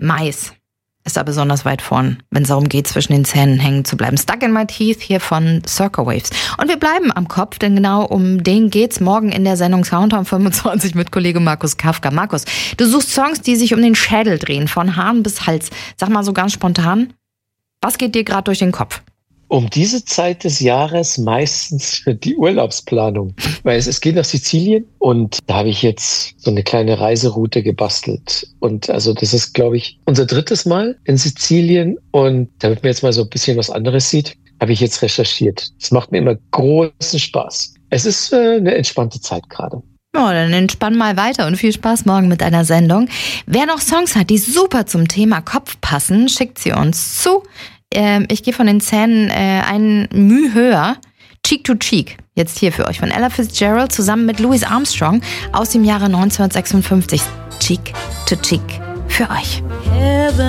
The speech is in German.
Mais ist da besonders weit vorn, wenn es darum geht, zwischen den Zähnen hängen zu bleiben. Stuck in My Teeth hier von Circa Waves. Und wir bleiben am Kopf, denn genau um den geht's morgen in der Sendung Countdown 25 mit Kollege Markus Kafka. Markus, du suchst Songs, die sich um den Schädel drehen, von Hahn bis Hals. Sag mal so ganz spontan, was geht dir gerade durch den Kopf? Um diese Zeit des Jahres meistens die Urlaubsplanung, weil es geht nach Sizilien und da habe ich jetzt so eine kleine Reiseroute gebastelt. Und also das ist, glaube ich, unser 3. Mal in Sizilien und damit man jetzt mal so ein bisschen was anderes sieht, habe ich jetzt recherchiert. Das macht mir immer großen Spaß. Es ist eine entspannte Zeit gerade. Oh, dann entspann mal weiter und viel Spaß morgen mit deiner Sendung. Wer noch Songs hat, die super zum Thema Kopf passen, schickt sie uns zu. Ich gehe von den Zähnen ein Mühe höher. Cheek to Cheek. Jetzt hier für euch von Ella Fitzgerald zusammen mit Louis Armstrong aus dem Jahre 1956. Cheek to Cheek für euch.